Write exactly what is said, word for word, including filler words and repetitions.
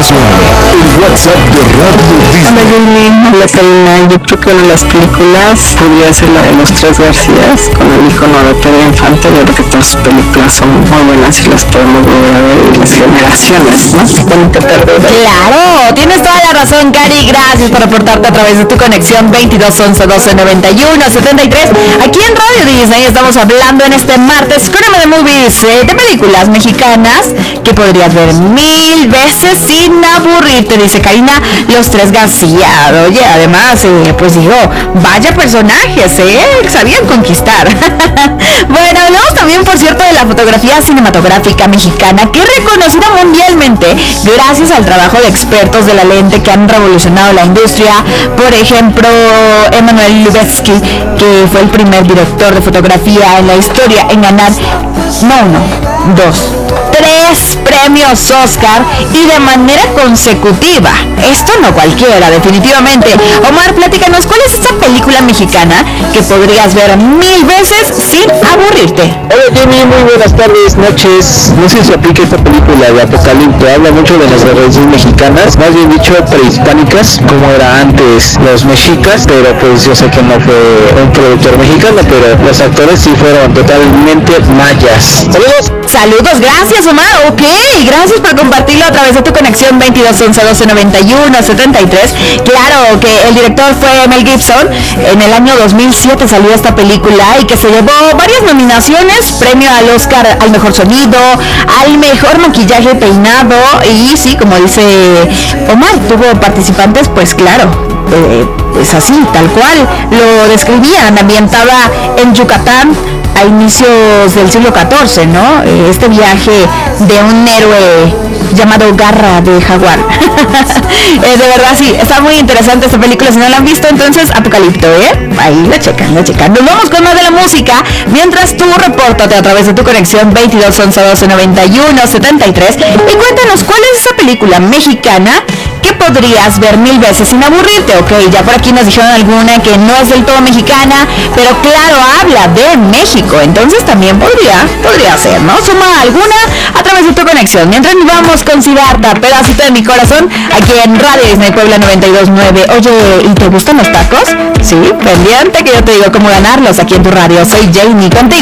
dos nueve, el WhatsApp de Radio Disney. Hola Jimmy, hola Karina. Yo creo que una de las películas podría ser la de Los Tres Garcías, con el icono de Pedro Infante. Yo creo que todas sus películas son muy buenas y las podemos volver a ver y las generaciones, ¿no? Bonita tarde. Claro, tienes toda la razón, Cari. Gracias por reportarte a través de tu conexión veintidós once doce noventa y uno setenta y tres. Aquí en Radio Disney estamos hablando en este martes Crónica de Movies eh, de películas mexicanas que podrías ver mil veces sin aburrirte, dice Karina. Los Tres García. Oye, además, eh, pues digo, vaya personajes, ¿eh? Sabían conquistar. Bueno, hablamos también, por cierto, de la fotografía cinematográfica mexicana, que es reconocida mundialmente gracias al trabajo de expertos de la lente que han revolucionado la industria. Por ejemplo, Emanuel Lubezki, que fue el primer director de fotografía en la historia en ganar, no uno, dos, tres premios Oscar y de manera consecutiva. Esto no cualquiera, definitivamente. Omar, platícanos, ¿cuál es esta película mexicana que podrías ver mil veces sin aburrirte? Hola Jimmy, muy buenas tardes, noches. No sé si aplica esta película de Apocalipto. Habla mucho de las revoluciones mexicanas, más bien dicho prehispánicas, como era antes los mexicas, pero pues yo sé que no fue un productor mexicano, pero los actores sí fueron totalmente mayas. Saludos. Saludos, gracias Omar. Ok, gracias por compartirlo a través de tu conexión veintidós once doce noventa y uno setenta y tres. Claro que el director fue Mel Gibson. En el año dos mil siete salió esta película y que se llevó varias nominaciones, premio al Oscar al mejor sonido, al mejor maquillaje y peinado, y sí, como dice Omar, tuvo participantes, pues claro, eh, pues así, tal cual lo describían, ambientada en Yucatán a inicios del siglo catorce, ¿no? Este viaje de un héroe llamado Garra de Jaguar. eh, de verdad, sí, está muy interesante esta película. Si no la han visto, entonces Apocalipto, ¿eh? Ahí lo checan, lo checan. Nos vamos con más de la música, mientras tú repórtate a través de tu conexión veintidós once doce noventa y uno setenta y tres y cuéntanos cuál es esa película mexicana que podrías ver mil veces sin aburrirte. Ok, ya por aquí nos dijeron alguna que no es del todo mexicana, pero claro, habla de México, entonces también podría, podría ser, ¿no? Suma alguna a través de tu conexión. Mientras nos vamos con Siddhartha, Pedacito de mi Corazón, aquí en Radio Disney Puebla noventa y dos nueve. Oye, ¿y te gustan los tacos? Sí, pendiente que yo te digo cómo ganarlos aquí en tu radio. Soy Jamie, contigo.